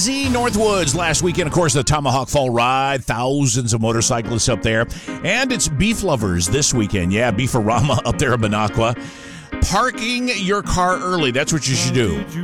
busy Northwoods last weekend. Of course, the Tomahawk Fall Ride, thousands of motorcyclists up there. And it's Beef Lovers this weekend. Yeah, Beefarama up there in Minocqua. Parking your car early, that's what you should do.